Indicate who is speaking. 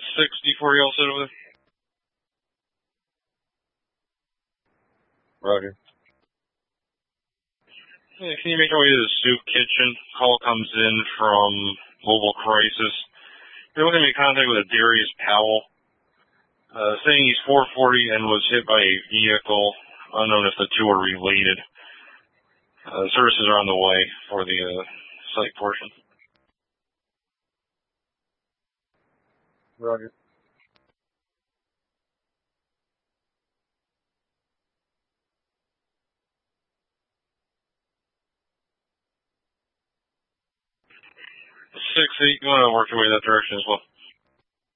Speaker 1: 64 you all set over there? Roger. Yeah, can you make your way to the soup kitchen? Call comes in from Mobile Crisis. They're looking to make contact with a Darius Powell, saying he's 440 and was hit by a vehicle. Unknown if the two are related. Services are on the way for the site portion. Roger. Six eight, you want to work your way that direction as well.